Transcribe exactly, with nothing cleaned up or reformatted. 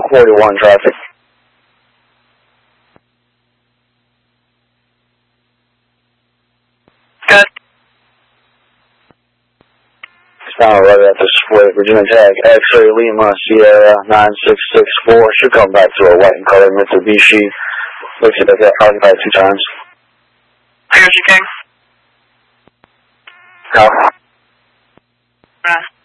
forty-one traffic. Good. Final right at the split. Virginia Tech X-ray Lima Sierra nine six six four. Should come back to a white and colored Mitsubishi. Looks like that occupied two times. Here's your king. How? Uh.